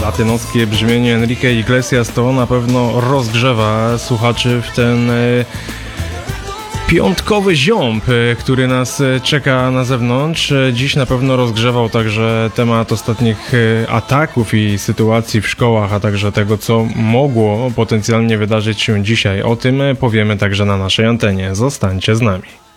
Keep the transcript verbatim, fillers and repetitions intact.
Latynoskie brzmienie Enrique Iglesias to na pewno rozgrzewa słuchaczy w ten e, piątkowy ziąb, e, który nas czeka na zewnątrz. Dziś na pewno rozgrzewał także temat ostatnich e, ataków i sytuacji w szkołach, a także tego, co mogło potencjalnie wydarzyć się dzisiaj. O tym powiemy także na naszej antenie. Zostańcie z nami.